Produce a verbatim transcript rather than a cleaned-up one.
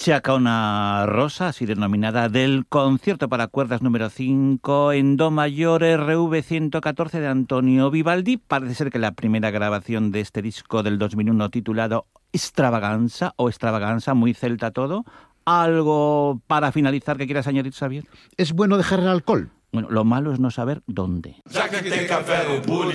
Chacona Rosa, así denominada, del concierto para cuerdas número cinco en do mayor R V ciento catorce de Antonio Vivaldi. Parece ser que la primera grabación de este disco del dos mil uno titulado Extravaganza o Extravaganza, muy celta todo. ¿Algo para finalizar que quieras añadir, Xavier? ¿Es bueno dejar el alcohol? Bueno, lo malo es no saber dónde. Já que tem café no bule,